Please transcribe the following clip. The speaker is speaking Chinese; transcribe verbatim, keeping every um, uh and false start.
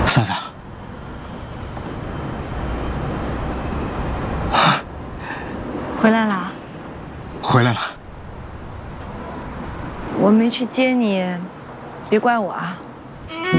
嫂子， 回来了。 回来了。 我没去接你，别怪我啊。